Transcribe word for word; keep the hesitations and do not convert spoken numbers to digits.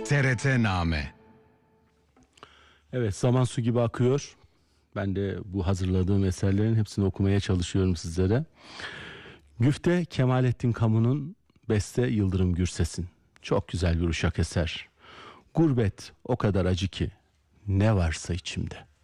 T R T-Name. Evet, zaman su gibi akıyor. Ben de bu hazırladığım eserlerin hepsini okumaya çalışıyorum sizlere. Güfte Kemalettin Kamun'un, beste Yıldırım Gürses'in. Çok güzel bir uşak eser. Gurbet o kadar acı ki ne varsa içimde.